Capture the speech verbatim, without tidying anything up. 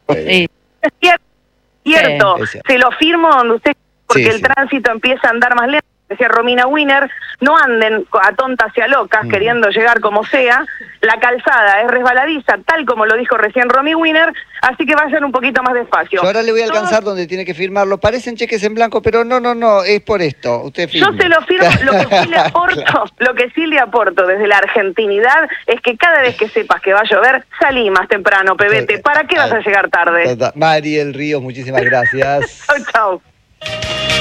Sí. Es cierto, cierto. Sí, es cierto. Se lo firmo donde usted, porque Sí, el sí. tránsito empieza a andar más lento. Decía Romina Winner, no anden a tontas y a locas Mm. queriendo llegar como sea. La calzada es resbaladiza, tal como lo dijo recién Romy Winner, así que vayan un poquito más despacio. Yo ahora le voy a Todos- alcanzar donde tiene que firmarlo. Parecen cheques en blanco, pero no, no, no, es por esto. Usted Yo firme. se lo firmo, lo que sí le aporto, Claro. lo que sí le aporto desde la argentinidad es que cada vez que sepas que va a llover, salí más temprano, pebete. ¿Para qué vas a llegar tarde? Mariel Ríos, muchísimas gracias. Chau, chau.